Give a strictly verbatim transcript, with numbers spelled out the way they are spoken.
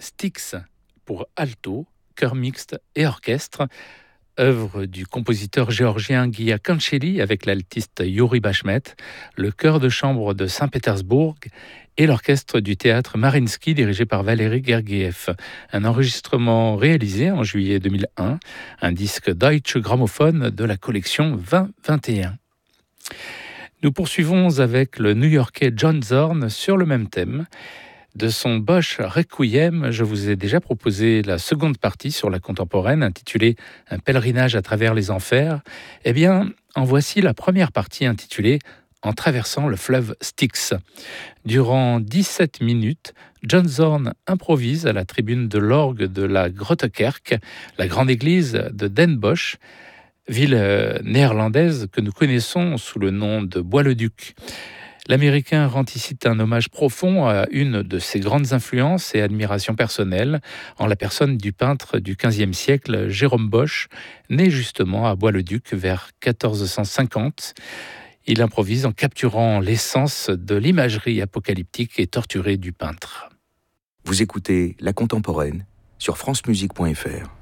Styx pour alto, chœur mixte et orchestre, œuvre du compositeur géorgien Guilla Cancelli avec l'altiste Yuri Bashmet, le chœur de chambre de Saint-Pétersbourg et l'orchestre du théâtre Mariinsky dirigé par Valéry Gergiev. Un enregistrement réalisé en juillet deux mille un, un disque Deutsche Grammophon de la collection vingt vingt et un. Nous poursuivons avec le New-Yorkais John Zorn sur le même thème. De son Bosch Requiem, je vous ai déjà proposé la seconde partie sur la contemporaine intitulée « Un pèlerinage à travers les enfers ». Eh bien, en voici la première partie intitulée « En traversant le fleuve Styx ». Durant dix-sept minutes, John Zorn improvise à la tribune de l'orgue de la Grottekerk, la grande église de Den Bosch, ville néerlandaise que nous connaissons sous le nom de Bois-le-Duc. L'Américain rend ici un hommage profond à une de ses grandes influences et admirations personnelles, en la personne du peintre du quinzième siècle, Jérôme Bosch, né justement à Bois-le-Duc vers quatorze cent cinquante. Il improvise en capturant l'essence de l'imagerie apocalyptique et torturée du peintre. Vous écoutez La Contemporaine sur francemusique point f r.